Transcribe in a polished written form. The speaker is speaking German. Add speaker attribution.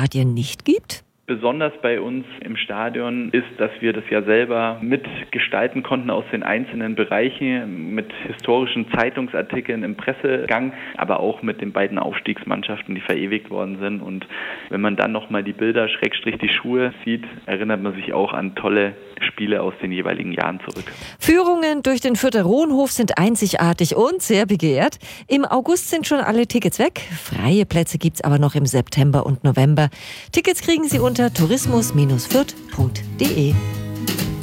Speaker 1: Stadien nicht gibt?
Speaker 2: Besonders bei uns im Stadion ist, dass wir das ja selber mitgestalten konnten aus den einzelnen Bereichen, mit historischen Zeitungsartikeln im Pressegang, aber auch mit den beiden Aufstiegsmannschaften, die verewigt worden sind. Und wenn man dann nochmal die Bilder, / die Schuhe sieht, erinnert man sich auch an tolle Spiele aus den jeweiligen Jahren zurück.
Speaker 1: Führungen durch den Fürther Rohnhof sind einzigartig und sehr begehrt. Im August sind schon alle Tickets weg. Freie Plätze gibt's aber noch im September und November. Tickets kriegen Sie unter tourismus-fürth.de.